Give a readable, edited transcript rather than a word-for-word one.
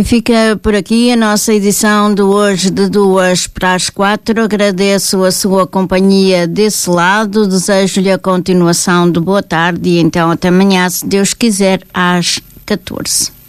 E fica por aqui a nossa edição de hoje de 2 para as 4. Agradeço a sua companhia desse lado, desejo-lhe a continuação de boa tarde e então até amanhã, se Deus quiser, às 14.